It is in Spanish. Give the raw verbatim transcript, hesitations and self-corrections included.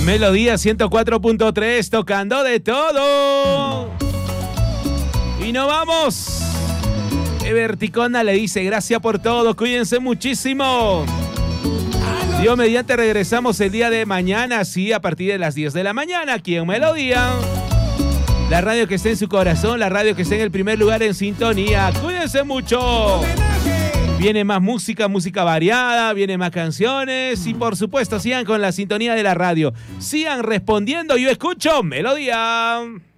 Melodía ciento cuatro punto tres, tocando de todo. Y nos vamos. Everticona le dice gracias por todo, cuídense muchísimo. Dios mediante regresamos el día de mañana, sí, a partir de las diez de la mañana, aquí en Melodía. La radio que está en su corazón, la radio que está en el primer lugar en sintonía. Cuídense mucho. Viene más música, música variada, viene más canciones y por supuesto sigan con la sintonía de la radio. Sigan respondiendo, yo escucho Melodía.